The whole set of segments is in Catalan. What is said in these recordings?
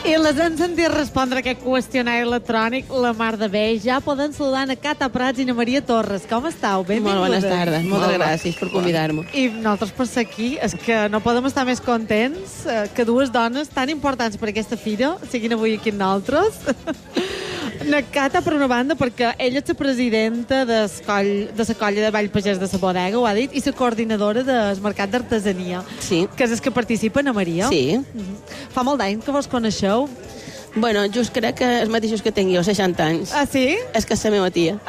I les hem sentit respondre aquest qüestionari electrònic la mar de bé. Ja poden saludar a Cata Prats i na Maria Torres. Com estàu? Benvingudes. Molt bones tardes. Moltes gràcies per convidar-me. I nosaltres per ser aquí és que no podem estar més contents que dues dones tan importants per aquesta fira siguin avui aquí amb nosaltres. Na Cata, per una banda, perquè ella és la presidenta de la colla de Vall Pagès de la Bodega, ho ha dit, i la coordinadora del Mercat d'Artesania. Sí. Que és el que participa, na Maria. Sí. Fa molt d'any que vos coneixeu. Bueno, just crec que els mateixos que tinc jo, 60 anys. Ah, sí? És que és la meva tia.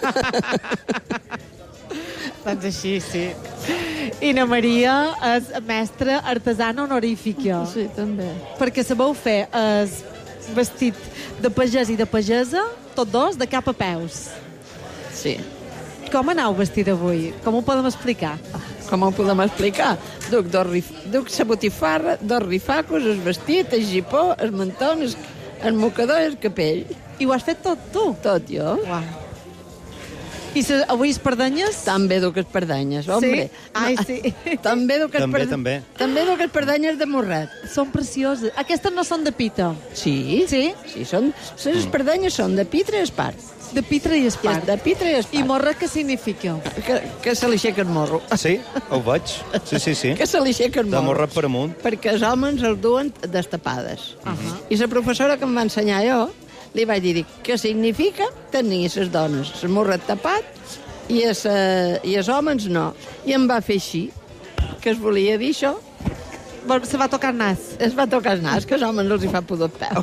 Doncs així, sí. I na Maria és mestra artesana honorífica. Sí, també. Perquè sabeu fer el vestit de pagès i de pagesa, tots dos, de cap a peus. Sí. Com aneu vestit avui? Com ho podem explicar? Com ho podem explicar? Duc la botifarra, dos rifacos, el vestit, el gipó, el mantó, el mocador i el capell. I ho has fet tot tu? Tot jo. Uau. I avui espardenyes? També duc espardanyes, hombre. Sí? Ai, sí. També duc També. També duc espardanyes de morret. Són precioses. Aquestes no són de pita. Sí. Sí? Sí, les espardanyes són de pitre i espart. De pitra i espart. De pitre i espart. I morra què significa? Que se li aixeca el morro. Sí, ho veig. Sí. Que se li aixeca el De morro. morret per amunt. Perquè els homes els duen destapades. I la professora que em va ensenyar jo li vaig dir què significa tenir les dones el morret tapat i els homes no. I em va fer així, que es volia dir això. Se va tocar el nas. Es va tocar el nas, que als homes no els hi fa pudor peu.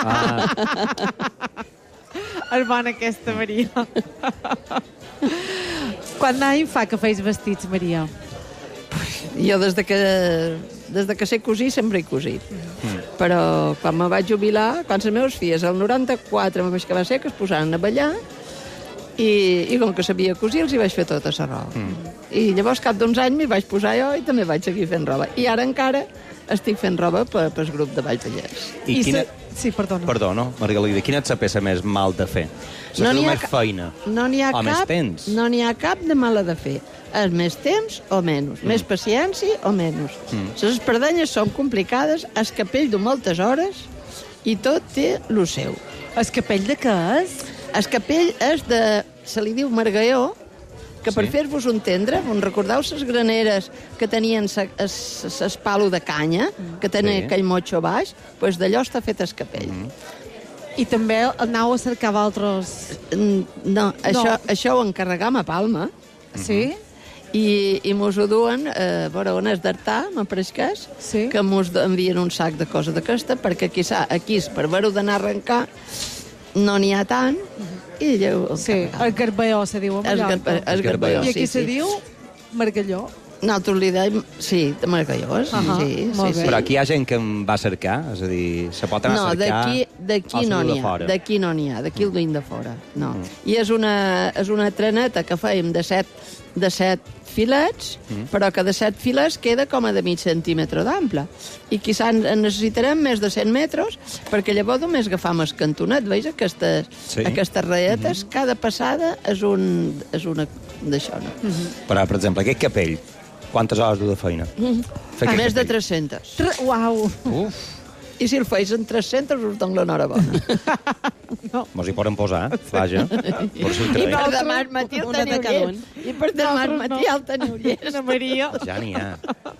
És bona aquesta, Maria. Quant d'any fa que feis vestits, Maria? Jo des de que sé cosir sempre he cosit. Però quan me vaig jubilar, quan les meves filles, el 94, me vaig que va ser, que es posaren a ballar, i com que sabia cosir, els hi vaig fer tota la roba. I llavors, cap d'uns anys, m'hi vaig posar jo i també vaig seguir fent roba. I ara encara estic fent roba pel grup de Vall Pagès. I quina... Sí, perdona. Perdona, Margalida, quina és la peça més mal de fer? La que més feina. No n'hi ha o cap, més temps. No n'hi ha cap de mala de fer. És més temps o menys, més paciència o menys. Les espardanyes són complicades, el capell du moltes hores i tot té lo seu. El capell de què és? El capell és de... se li diu margalló, que per fer-vos entendre, us recordeu les graneres que tenien l'espalo de canya, que tenia aquell motxo baix? Doncs d'allò està fet el capell. I també anau a cercar altres... No, això ho encarregam a Palma. Sí? I mos ho duen a veure on és d'Artà, m'apareix que és, que mos envien un sac de cosa d'aquesta, perquè aquí per veure-ho d'anar a arrencar no n'hi ha tant, i llavors... Sí, el garballó se diu a Mallorca. El garballó, I aquí se diu margalló. Nosaltres li dèiem, sí, de margalló, sí. Però aquí hi ha gent que em va cercar? És a dir, se pot anar a cercar... No, d'aquí no n'hi ha. D'aquí no n'hi ha, d'aquí el duim de fora. No. I és una treneta que fèiem de set filets, però que de 7 filets queda com a de mig centímetre d'ample. I quizà en necessitarem més de 100 metres, perquè llavors només agafam el cantonet, veus, aquestes ratlletes, cada passada és una d'això, no? Però, per exemple, aquest capell, quantes hores du de feina? Més de 300. Uau! Uf! I si el feis en 300 us dono l'enhorabona. Mos hi poden posar, vaja. I per demà al matí el teniu llest. I per demà al matí el teniu llest. Ana Maria. Ja n'hi ha.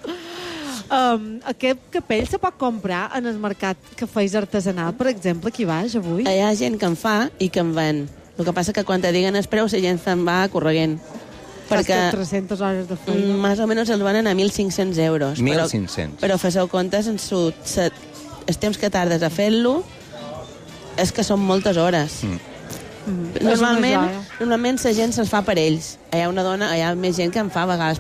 Aquest capell se pot comprar en el mercat que feis artesanal, per exemple, aquí baix avui? Hi ha gent que en fa i que en ven. El que passa que quan te diguen el preu, la gent se'n va corregent. Perquè 300 hores de feina. Més o menys els venen a 1.500 euros. 1.500. Però faceu comptes en els temps que tardes a fer-lo és que són moltes hores. Normalment la gent se'ls fa per ells. Hi ha més gent que en fa a vegades